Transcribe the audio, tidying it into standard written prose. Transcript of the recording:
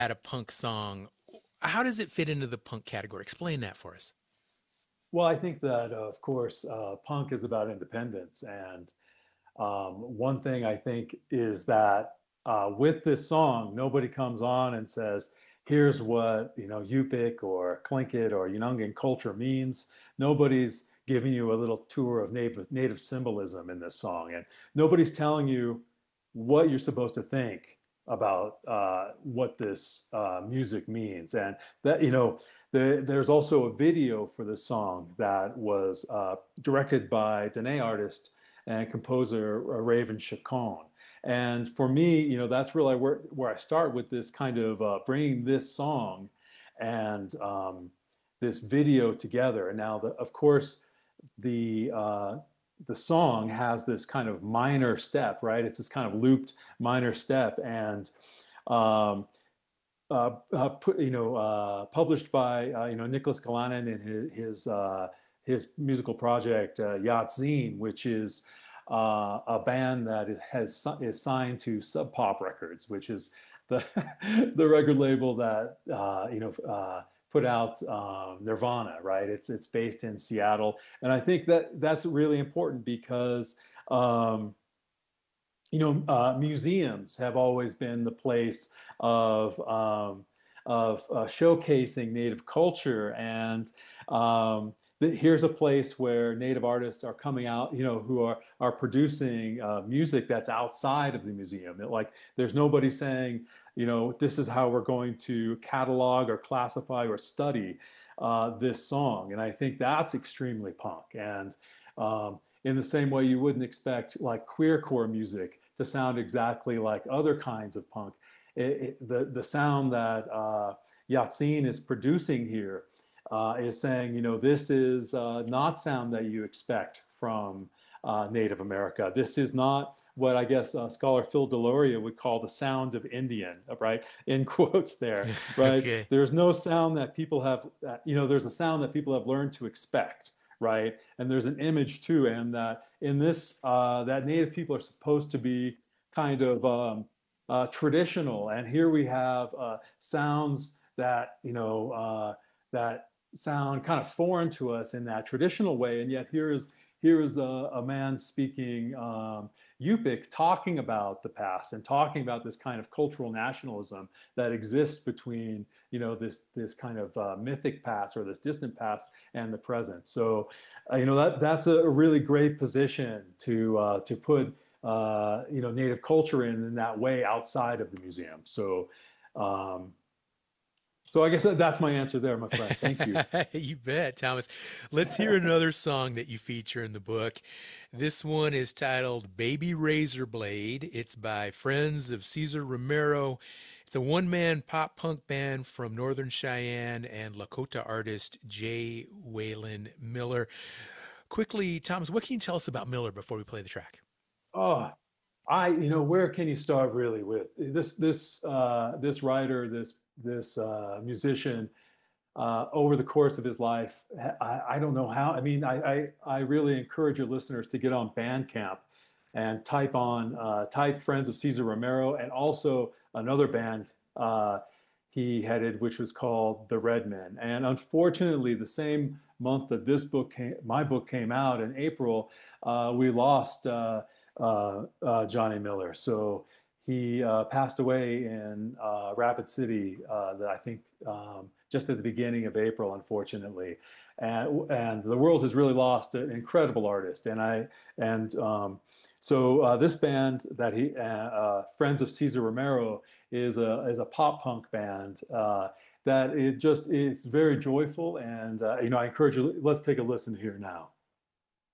at a punk song. How does it fit into the punk category? Explain that for us. Well, I think that, of course, punk is about independence. And one thing I think is that with this song, nobody comes on and says, here's what, Yupik or Tlingit or Unangan culture means. Nobody's giving you a little tour of native symbolism in this song. And nobody's telling you what you're supposed to think about what this music means. And that, there's also a video for this song that was directed by Dene artist and composer Raven Chacon. And for me, that's really where I start with this kind of bringing this song and this video together. And now, of course, the uh, the song has this kind of minor step, right? It's this kind of looped minor step, and um, published by Nicholas Galanin in his musical project Yatzine, which is a band that is signed to Sub Pop Records, which is the the record label that put out Nirvana, right? It's based in Seattle, and I think that that's really important because um, museums have always been the place of showcasing Native culture, and here's a place where Native artists are coming out, who are producing music that's outside of the museum. Like, there's nobody saying, this is how we're going to catalog or classify or study this song, and I think that's extremely punk. And in the same way, you wouldn't expect like queercore music to sound exactly like other kinds of punk. The sound that Yatzine is producing here is saying, this is not sound that you expect from Native America. This is not what I guess scholar Phil Deloria would call the sound of Indian, right? In quotes there, right? Okay. There's no sound that people have, there's a sound that people have learned to expect, right? And there's an image too, and that in this, that Native people are supposed to be kind of traditional. And here we have sounds that, that sound kind of foreign to us in that traditional way. And yet here is a man speaking Yupik, talking about the past and talking about this kind of cultural nationalism that exists between this kind of mythic past or this distant past and the present. So that's a really great position to put Native culture in that way outside of the museum. Um, so I guess that's my answer there, my friend. Thank you. You bet, Thomas. Let's hear another song that you feature in the book. This one is titled Baby Razor Blade. It's by Friends of Cesar Romero. It's a one-man pop punk band from Northern Cheyenne and Lakota artist J. Waylon Miller. Quickly, Thomas, what can you tell us about Miller before we play the track? Oh, where can you start really with this writer, this musician, over the course of his life? I don't know how. I mean, I really encourage your listeners to get on Bandcamp and type Friends of Cesar Romero, and also another band he headed, which was called The Red Men. And unfortunately, the same month that my book came out in April, we lost Johnny Miller. So he passed away in Rapid City, I think just at the beginning of April, unfortunately. And the world has really lost an incredible artist. So this band that Friends of Cesar Romero, is a pop punk band that it's very joyful. And I encourage you. Let's take a listen here now.